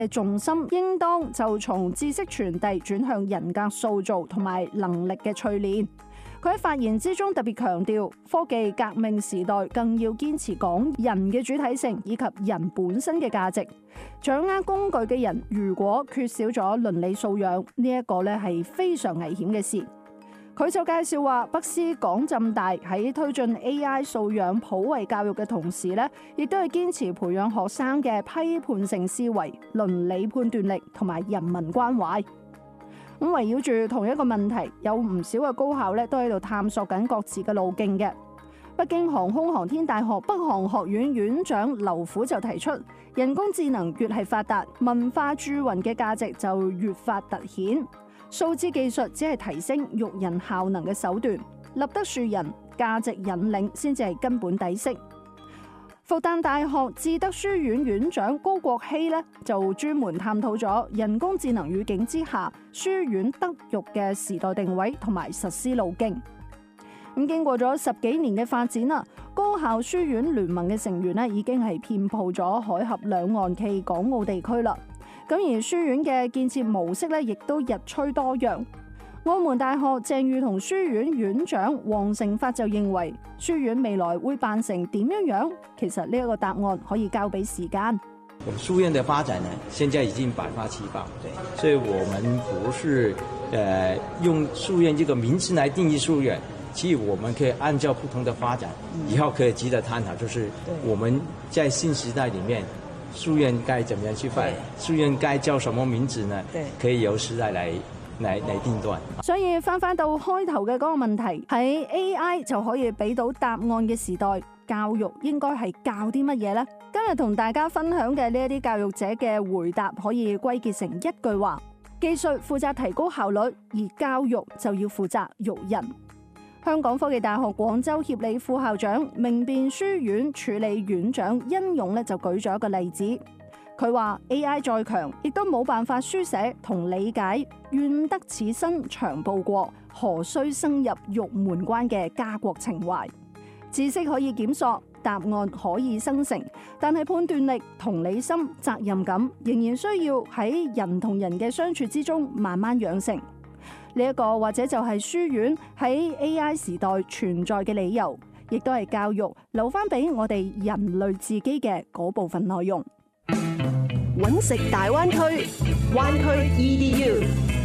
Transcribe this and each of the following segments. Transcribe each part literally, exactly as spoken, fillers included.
嘅重心應當就從知識傳遞轉向人格塑造同埋能力嘅淬煉。佢喺發言之中特別強調，科技革命時代更要堅持講人嘅主體性以及人本身嘅價值。掌握工具嘅人如果缺少咗倫理素養，呢一個咧係非常危險嘅事。佢就介紹話，北師港浸大喺推進 A I 素養普惠教育嘅同時咧，亦都係堅持培養學生嘅批判性思維、倫理判斷力同埋人文關懷。咁圍繞住同一個問題，有唔少嘅高校咧都喺度探索緊各自嘅路徑嘅。北京航空航天大學北航學院院長劉虎就提出，人工智能越係發達，文化鑄運嘅價值就越發突顯。數字技術只係提升育人效能嘅手段，立德樹人、價值引領先至係根本底色。復旦大學智德書院院長高國希咧就專門探討咗人工智能語境之下書院德育嘅時代定位同埋實施路徑。咁經過咗十幾年嘅發展啦，高校書院聯盟嘅成員咧已經係遍佈咗海峽兩岸暨港澳地區啦。咁而書院嘅建設模式咧，亦都日趨多樣。澳門大學鄭裕彤書院院長黃成發就認為，書院未來會辦成點樣樣？其實呢一個答案可以交俾時間。 我們書院的發展呢，現在已經百花齊放，對，所以我們不是，呃，用書院這個名詞來定義書院，其實我們可以按照不同的發展，以後可以值得探討，就是我們在新時代裏面。書院該怎麼樣去辦？書院該叫什麼名字呢？對，可以由時代來來來定斷。 所以翻翻到開頭嘅嗰個問題，喺 A I 就可以俾到答案嘅時代，教育應該係教啲乜嘢呢？今日同大家分享嘅呢一啲教育者嘅回答，可以歸結成一句話：技術負責提高效率，而教育就要負責育人。香港科技大學廣州協理副校長、明辨書院處理院長殷勇咧就舉咗一個例子。佢話 A I 再強，亦都冇辦法書寫同理解願得此身長報國，何須生入玉門關嘅家國情懷。知識可以檢索，答案可以生成，但係判斷力、同理心、責任感仍然需要喺人同人嘅相處之中慢慢養成。呢一個或者就係書院喺 A I 時代存在嘅理由，亦都係教育留翻俾我哋人類自己嘅嗰部分內容。 揾食大灣區，灣區 E D U。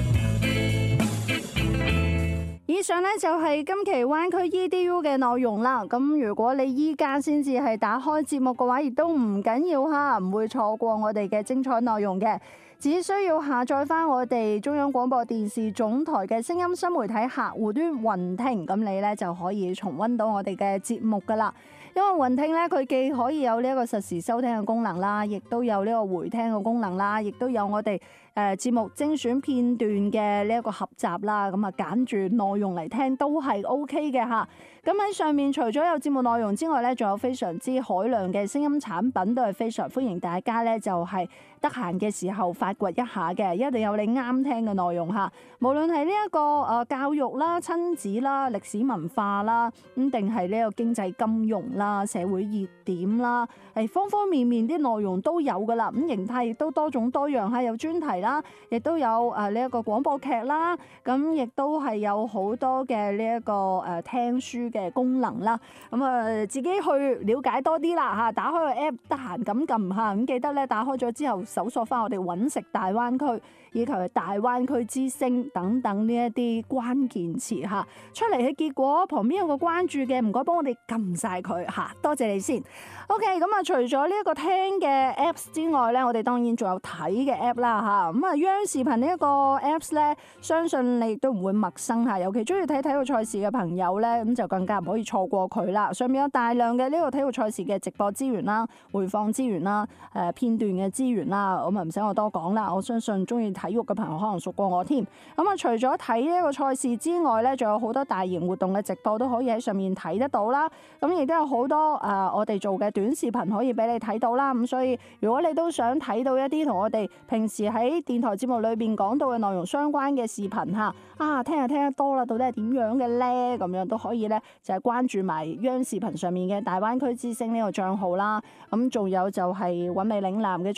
以上呢就係今期灣區 E D U 嘅內容啦。咁如果你依家先至係打開節目嘅話，亦都唔緊要哈，唔會錯過我哋嘅精彩內容嘅。只需要下載翻我哋中央廣播電視總台嘅聲音新媒體客戶端雲聽，咁你咧就可以重溫到我哋嘅節目噶啦。因為雲聽咧，佢既可以有呢一個實時收聽嘅功能啦，亦都有呢個回聽嘅功能啦，亦都有我哋誒節目精選片段嘅呢一個合集啦。咁啊揀住內容嚟聽都係 O K 嘅吓。咁喺上面除咗有節目內容之外咧，仲有非常之海量嘅聲音產品，都係非常歡迎大家咧就係得閒嘅時候發掘一下嘅，一定有你啱聽嘅內容吓。無論係呢一個誒教育啦、親子啦、歷史文化啦，咁定係呢個經濟金融啦、社會熱點啦，係方方面面啲內容都有噶啦。咁形態亦都多種多樣吓，有專題啦，亦都有誒呢一個廣播劇啦，咁亦都係有好多嘅呢一個誒聽書嘅功能啦。咁啊自己去了解多啲啦吓，打開個 app 得閒咁撳下，咁記得咧打開咗之後搜索翻我哋揾食大灣區以及係大灣區之星等等呢一啲關鍵詞吓，出嚟嘅結果旁邊有個關注嘅，唔該幫我哋撳晒佢吓，多謝你先。OK， 咁啊除咗呢一個聽嘅 apps 之外咧，我哋當然仲有睇嘅 app 啦吓。咁啊央視頻呢一個 apps 咧，相信你亦都唔會陌生吓，尤其中意睇體育賽事嘅朋友咧，咁就更加唔可以錯過佢啦。上面有大量嘅呢個體育賽事嘅直播資源啦、回放資源啦、誒片段嘅資源啦，咁啊唔使我多講啦。我相信中意體育嘅朋友可能熟過我添。咁啊除咗睇呢一個賽事之外咧，仲有好多大型活動嘅直播都可以喺上面睇得到啦。咁亦都有好多誒我哋做嘅短視頻可以俾你睇到啦。咁所以如果你都想睇到一啲同我哋平時喺電台節目裏邊講到嘅內容相關嘅視頻吓，啊聽下聽得多啦，到底係點樣嘅咧？咁樣都可以咧，就係關注埋央視頻上面嘅大灣區之星呢個賬號啦。咁仲有就係揾美嶺南嘅賬號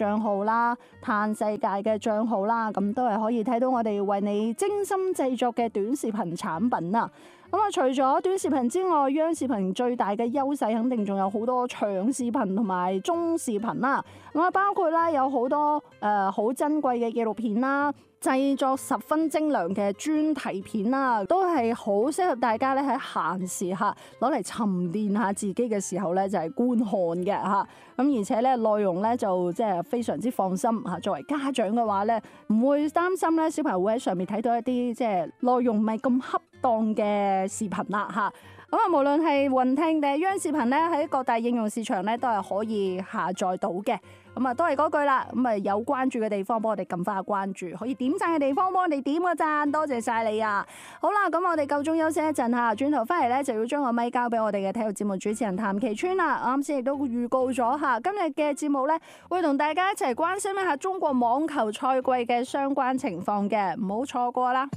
啦、嘆世界嘅賬號啦，咁都係可以睇到我哋為你精心製作嘅短視頻產品啊！咁啊，除咗短視頻之外，央視頻最大嘅優勢肯定仲有好多長視頻同埋中視頻啦。咁啊，包括啦有好多誒好珍貴嘅紀錄片啦，製作十分精良嘅專題片啦，都係好適合大家咧喺閒時下攞嚟沉澱下自己嘅時候咧就係觀看嘅嚇。咁而且咧內容咧就即係非常之放心嚇。作為家長嘅話咧，唔會擔心咧小朋友會喺上面睇到一啲即係內容唔係咁恰當嘅視頻啦嚇。咁啊，無論係雲聽定係央視頻咧，喺各大應用市場咧都係可以下載到嘅。咁啊，都係嗰句啦。咁啊，有關注嘅地方幫我哋撳翻下關注，可以點讚嘅地方幫我哋點個讚，多謝晒你啊！好啦，咁我哋夠鐘休息一陣嚇，轉頭翻嚟咧就要將個咪交俾我哋嘅體育節目主持人譚其川啦。啱先亦都預告咗嚇，今日嘅節目咧會同大家一齊關心一下中國網球賽季嘅相關情況嘅，唔好錯過啦！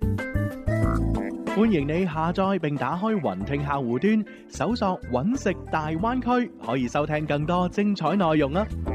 歡迎你下載並打開雲聽客戶端，搜索揾食大灣區，可以收聽更多精彩內容啊！